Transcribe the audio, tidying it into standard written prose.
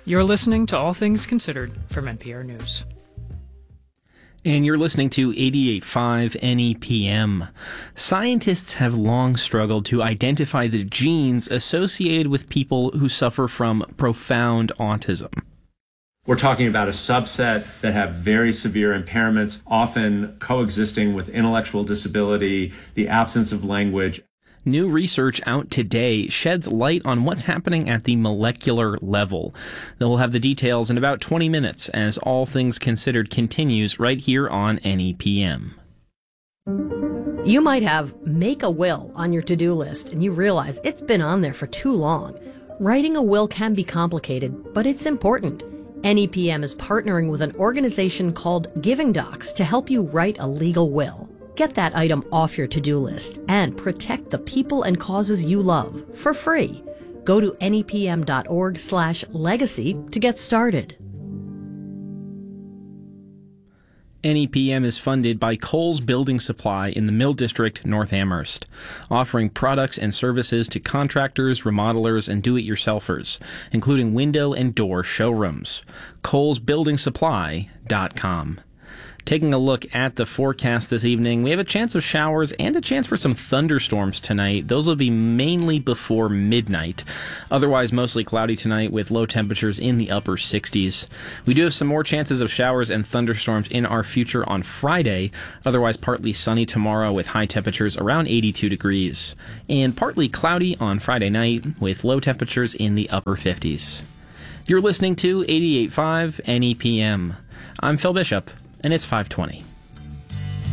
You're listening to All Things Considered from NPR News. And you're listening to 88.5 NEPM. Scientists have long struggled to identify the genes associated with people who suffer from profound autism. We're talking about a subset that have very severe impairments, often coexisting with intellectual disability, the absence of language. New research out today sheds light on what's happening at the molecular level. We'll have the details in about 20 minutes as All Things Considered continues right here on NEPM. You might have make a will on your to-do list and you realize it's been on there for too long. Writing a will can be complicated, but it's important. NEPM is partnering with an organization called Giving Docs to help you write a legal will. Get that item off your to-do list and protect the people and causes you love for free. Go to nepm.org/legacy to get started. NEPM is funded by Kohl's Building Supply in the Mill District, North Amherst, offering products and services to contractors, remodelers, and do-it-yourselfers, including window and door showrooms. Kohl'sBuildingSupply.com. Taking a look at the forecast this evening, we have a chance of showers and a chance for some thunderstorms tonight. Those will be mainly before midnight. Otherwise, mostly cloudy tonight with low temperatures in the upper 60s. We do have some more chances of showers and thunderstorms in our future on Friday. Otherwise, partly sunny tomorrow with high temperatures around 82 degrees. And partly cloudy on Friday night with low temperatures in the upper 50s. You're listening to 88.5 NEPM. I'm Phil Bishop. And it's 5:20.